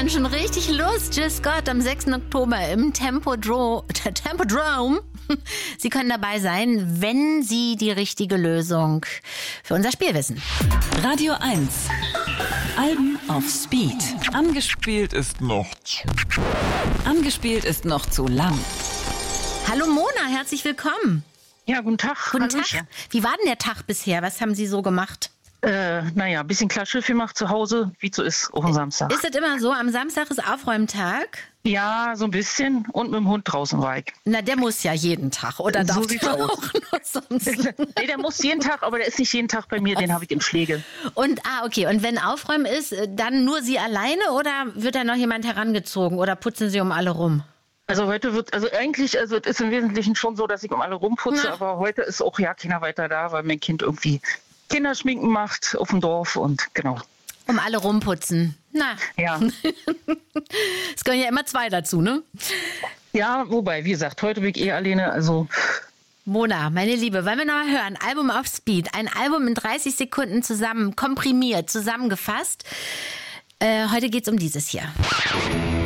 dann schon richtig los. Jill Scott am 6. Oktober im Tempodrome. Sie können dabei sein, wenn Sie die richtige Lösung für unser Spiel wissen. Radio 1. Alben auf Speed. Angespielt ist noch zu lang. Hallo Mona, herzlich willkommen. Ja, guten Tag. Guten Hallöchen. Tag. Wie war denn der Tag bisher? Was haben Sie so gemacht? Ein bisschen Klarschiff gemacht zu Hause, wie es so ist, auf dem Samstag. Ist das immer so? Am Samstag ist Aufräumtag? Ja, so ein bisschen. Und mit dem Hund draußen war ich. Na, der muss ja jeden Tag, oder So darf sieht's der aus. auch nur sonst? Nee, der muss jeden Tag, aber der ist nicht jeden Tag bei mir, den habe ich im Schläge. Und, okay. Und wenn Aufräumen ist, dann nur Sie alleine oder wird da noch jemand herangezogen oder putzen Sie um alle rum? Also eigentlich es ist im Wesentlichen schon so, dass ich um alle rumputze, aber heute ist auch ja keiner weiter da, weil mein Kind irgendwie Kinderschminken macht auf dem Dorf und genau. Um alle rumputzen. Na, Ja. es gehören ja immer zwei dazu, ne? Ja, wobei, wie gesagt, heute bin ich alleine, also... Mona, meine Liebe, wollen wir noch mal hören? Album auf Speed. Ein Album in 30 Sekunden komprimiert, zusammengefasst. Heute geht's um dieses hier.